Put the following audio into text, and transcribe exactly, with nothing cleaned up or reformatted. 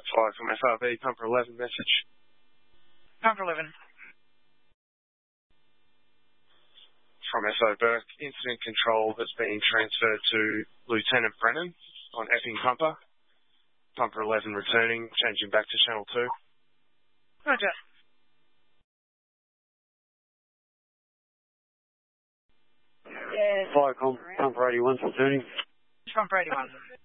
Fly from F R B, Pumper eleven, message. Pumper eleven. From S O Burke, incident control that's being transferred to Lieutenant Brennan on Epping Pumper. Pumper eleven returning, changing back to Channel two. Roger. Yeah. Flycom, Pumper eighty-one's returning. Pumper eighty-one.